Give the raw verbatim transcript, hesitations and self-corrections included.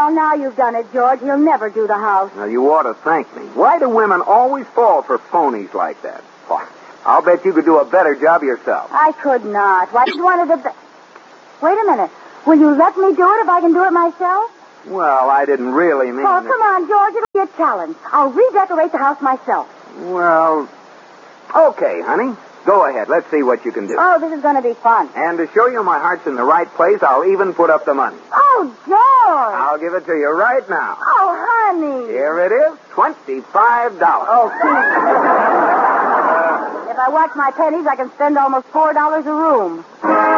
Well, now you've done it, George. He'll never do the house. Now, you ought to thank me. Why do women always fall for phonies like that? Why, I'll bet you could do a better job yourself. I could not. Why did you want to do... Wait a minute. Will you let me do it if I can do it myself? Well, I didn't really mean... Oh, that... come on, George. It'll be a challenge. I'll redecorate the house myself. Well, okay, honey. Go ahead. Let's see what you can do. Oh, this is going to be fun. And to show you my heart's in the right place, I'll even put up the money. Oh, George. I'll give it to you right now. Oh, honey. Here it is, twenty-five dollars. Oh, please. If I watch my pennies, I can spend almost four dollars a room.